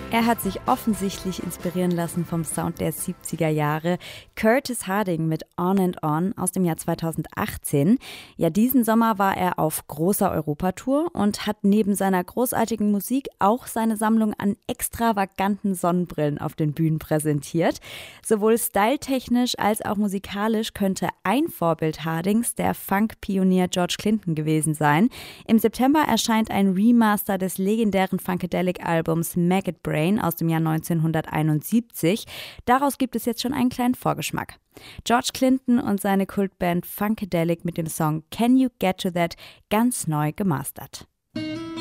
Er hat sich offensichtlich inspirieren lassen vom Sound der 70er Jahre. Curtis Harding mit On and On aus dem Jahr 2018. Ja, diesen Sommer war er auf großer Europatour und hat neben seiner großartigen Musik auch seine Sammlung an extravaganten Sonnenbrillen auf den Bühnen präsentiert. Sowohl styletechnisch als auch musikalisch könnte ein Vorbild Hardings der Funk-Pionier George Clinton gewesen sein. Im September erscheint ein Remaster des legendären Funkadelic-Albums Maggot Brain aus dem Jahr 1971. Daraus gibt es jetzt schon einen kleinen Vorgeschmack. George Clinton und seine Kultband Funkadelic mit dem Song Can You Get to That ganz neu gemastert.